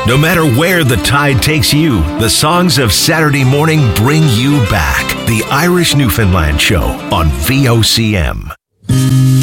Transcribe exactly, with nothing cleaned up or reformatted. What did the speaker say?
No matter where the tide takes you, the songs of Saturday morning bring you back. The Irish Newfoundland Show on V O C M.